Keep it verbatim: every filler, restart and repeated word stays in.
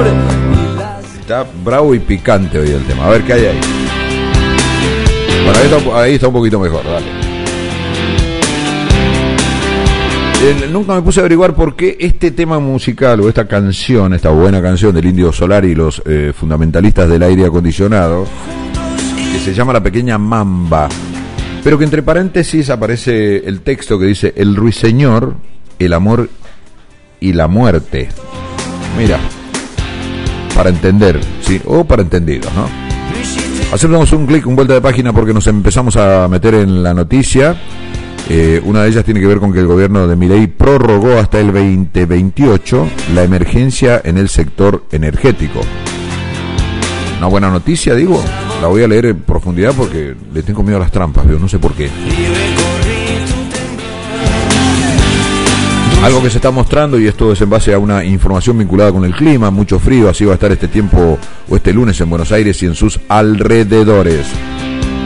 hombre. Está bravo y picante hoy el tema. A ver qué hay ahí. Bueno, ahí está, ahí está un poquito mejor, dale. Eh, nunca me puse a averiguar por qué este tema musical o esta canción, esta buena canción del Indio Solari y los eh, fundamentalistas del aire acondicionado, que se llama La Pequeña Mamba, pero que entre paréntesis aparece el texto que dice: el ruiseñor, el amor y la muerte. Mira, para entender, ¿sí? O para entendidos, ¿no? Hacemos un clic, un vuelta de página, porque nos empezamos a meter en la noticia. Eh, una de ellas tiene que ver con que el gobierno de Milei prorrogó hasta el veinte veintiocho la emergencia en el sector energético. Una buena noticia, digo. La voy a leer en profundidad porque le tengo miedo a las trampas, veo, no sé por qué. Algo que se está mostrando, y esto es en base a una información vinculada con el clima, mucho frío, así va a estar este tiempo o este lunes en Buenos Aires y en sus alrededores.